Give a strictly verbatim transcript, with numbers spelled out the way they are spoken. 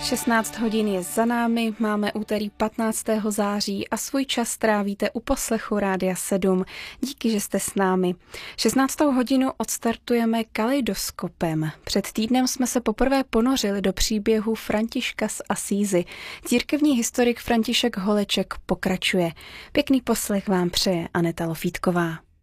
šestnáct hodin je za námi, máme úterý patnáctého září a svůj čas trávíte u poslechu Rádia sedm. Díky, že jste s námi. šestnáctou hodinu odstartujeme kaleidoskopem. Před týdnem jsme se poprvé ponořili do příběhu Františka z Asízy. Církevní historik František Holeček pokračuje. Pěkný poslech vám přeje Aneta Lofítková.